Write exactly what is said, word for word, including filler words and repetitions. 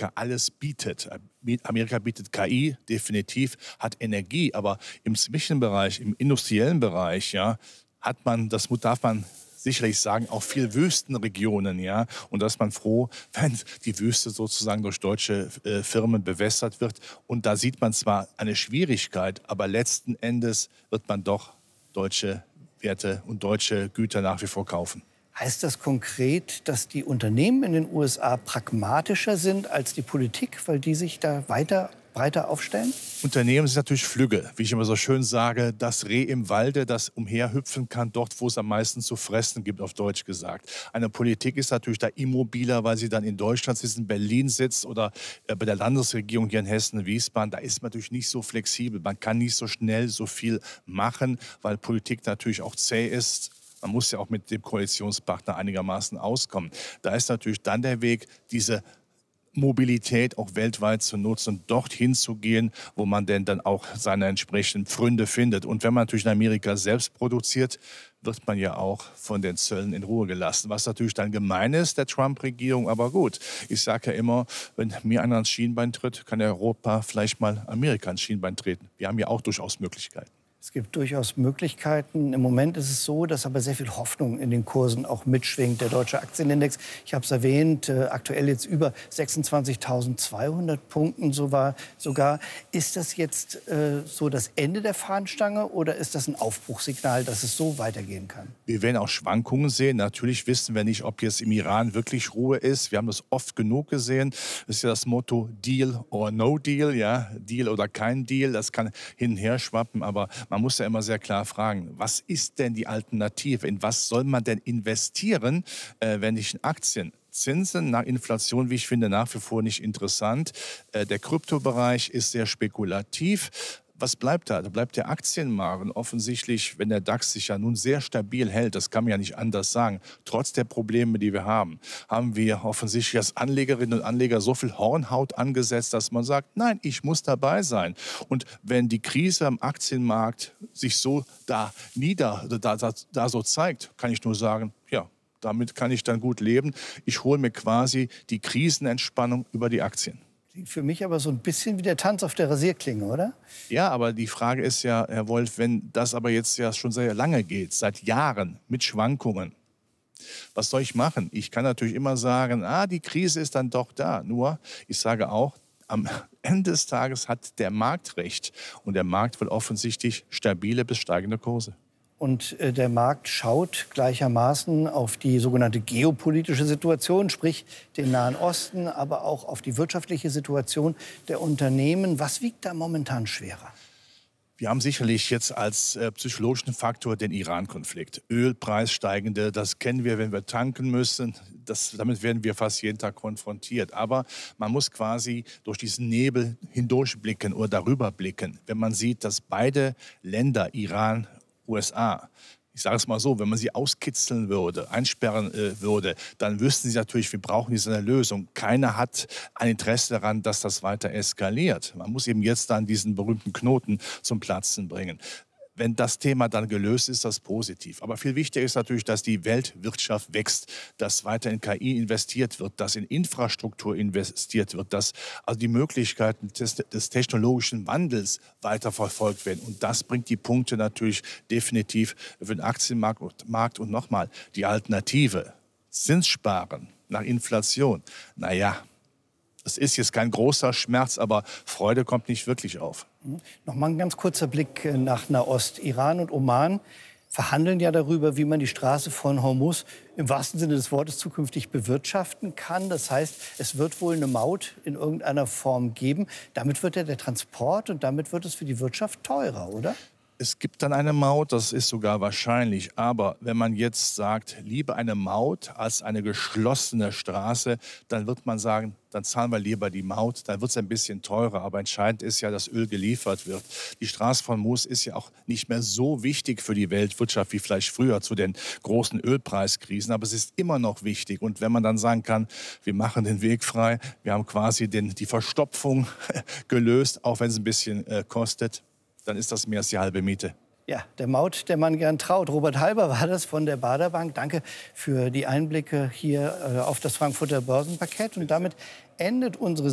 Amerika alles bietet. Amerika bietet K I, definitiv, hat Energie, aber im Zwischenbereich, im industriellen Bereich, ja, hat man, das darf man sicherlich sagen, auch viel Wüstenregionen, ja. Und da ist man froh, wenn die Wüste sozusagen durch deutsche äh, Firmen bewässert wird. Und da sieht man zwar eine Schwierigkeit, aber letzten Endes wird man doch deutsche Werte und deutsche Güter nach wie vor kaufen. Heißt das konkret, dass die Unternehmen in den U S A pragmatischer sind als die Politik, weil die sich da weiter breiter aufstellen? Unternehmen sind natürlich Flügge. Wie ich immer so schön sage, das Reh im Walde, das umherhüpfen kann, dort, wo es am meisten zu fressen gibt, auf Deutsch gesagt. Eine Politik ist natürlich da immobiler, weil sie dann in Deutschland sitzt, in Berlin sitzt oder äh, bei der Landesregierung hier in Hessen, Wiesbaden. Da ist man natürlich nicht so flexibel. Man kann nicht so schnell so viel machen, weil Politik natürlich auch zäh ist. Man muss ja auch mit dem Koalitionspartner einigermaßen auskommen. Da ist natürlich dann der Weg, diese Mobilität auch weltweit zu nutzen und dorthin zu gehen, wo man denn dann auch seine entsprechenden Pfründe findet. Und wenn man natürlich in Amerika selbst produziert, wird man ja auch von den Zöllen in Ruhe gelassen. Was natürlich dann gemein ist, der Trump-Regierung, aber gut. Ich sage ja immer, wenn mir einer ans Schienbein tritt, kann Europa vielleicht mal Amerika ans Schienbein treten. Wir haben ja auch durchaus Möglichkeiten. Es gibt durchaus Möglichkeiten. Im Moment ist es so, dass aber sehr viel Hoffnung in den Kursen auch mitschwingt. Der deutsche Aktienindex, ich habe es erwähnt, äh, aktuell jetzt über sechsundzwanzigtausendzweihundert Punkten so war, sogar. Ist das jetzt äh, so das Ende der Fahnenstange oder ist das ein Aufbruchssignal, dass es so weitergehen kann? Wir werden auch Schwankungen sehen. Natürlich wissen wir nicht, ob jetzt im Iran wirklich Ruhe ist. Wir haben das oft genug gesehen. Das ist ja das Motto Deal or No Deal, ja, Deal oder kein Deal. Das kann hin und her schwappen, aber man muss ja immer sehr klar fragen, was ist denn die Alternative? In was soll man denn investieren, äh, wenn nicht in Aktien? Zinsen nach Inflation, wie ich finde, nach wie vor nicht interessant. Äh, der Kryptobereich ist sehr spekulativ. Was bleibt da? Da bleibt der Aktienmarkt. Und offensichtlich, wenn der DAX sich ja nun sehr stabil hält, das kann man ja nicht anders sagen, trotz der Probleme, die wir haben, haben wir offensichtlich als Anlegerinnen und Anleger so viel Hornhaut angesetzt, dass man sagt, nein, ich muss dabei sein. Und wenn die Krise am Aktienmarkt sich so da nieder, da, da, da so zeigt, kann ich nur sagen, ja, damit kann ich dann gut leben. Ich hole mir quasi die Krisenentspannung über die Aktien. Für mich aber so ein bisschen wie der Tanz auf der Rasierklinge, oder? Ja, aber die Frage ist ja, Herr Wolf, wenn das aber jetzt ja schon sehr lange geht, seit Jahren mit Schwankungen, was soll ich machen? Ich kann natürlich immer sagen, ah, die Krise ist dann doch da. Nur, ich sage auch, am Ende des Tages hat der Markt recht. Und der Markt will offensichtlich stabile bis steigende Kurse. Und äh, der Markt schaut gleichermaßen auf die sogenannte geopolitische Situation, sprich den Nahen Osten, aber auch auf die wirtschaftliche Situation der Unternehmen. Was wiegt da momentan schwerer? Wir haben sicherlich jetzt als äh, psychologischen Faktor den Iran-Konflikt. Ölpreissteigende, das kennen wir, wenn wir tanken müssen. Das, damit werden wir fast jeden Tag konfrontiert. Aber man muss quasi durch diesen Nebel hindurchblicken oder darüber blicken. Wenn man sieht, dass beide Länder, Iran, U S A, ich sage es mal so, wenn man sie auskitzeln würde, einsperren äh, würde, dann wüssten sie natürlich, wir brauchen diese Lösung. Keiner hat ein Interesse daran, dass das weiter eskaliert. Man muss eben jetzt dann diesen berühmten Knoten zum Platzen bringen. Wenn das Thema dann gelöst ist, ist das positiv. Aber viel wichtiger ist natürlich, dass die Weltwirtschaft wächst, dass weiter in K I investiert wird, dass in Infrastruktur investiert wird, dass also die Möglichkeiten des, des technologischen Wandels weiter verfolgt werden. Und das bringt die Punkte natürlich definitiv für den Aktienmarkt. Und nochmal, die Alternative, Zinssparen nach Inflation, naja, es ist jetzt kein großer Schmerz, aber Freude kommt nicht wirklich auf. Noch mal ein ganz kurzer Blick nach Nahost. Iran und Oman verhandeln ja darüber, wie man die Straße von Hormuz im wahrsten Sinne des Wortes zukünftig bewirtschaften kann. Das heißt, es wird wohl eine Maut in irgendeiner Form geben. Damit wird ja der Transport und damit wird es für die Wirtschaft teurer, oder? Es gibt dann eine Maut, das ist sogar wahrscheinlich. Aber wenn man jetzt sagt, lieber eine Maut als eine geschlossene Straße, dann wird man sagen, dann zahlen wir lieber die Maut. Dann wird es ein bisschen teurer. Aber entscheidend ist ja, dass Öl geliefert wird. Die Straße von Hormuz ist ja auch nicht mehr so wichtig für die Weltwirtschaft wie vielleicht früher zu den großen Ölpreiskrisen. Aber es ist immer noch wichtig. Und wenn man dann sagen kann, wir machen den Weg frei, wir haben quasi den, die Verstopfung gelöst, auch wenn es ein bisschen äh, kostet, dann ist das mehr als die halbe Miete. Ja, der Maut, der man gern traut. Robert Halber war das von der Baader Bank. Danke für die Einblicke hier äh, auf das Frankfurter Börsenparkett. Und damit endet unsere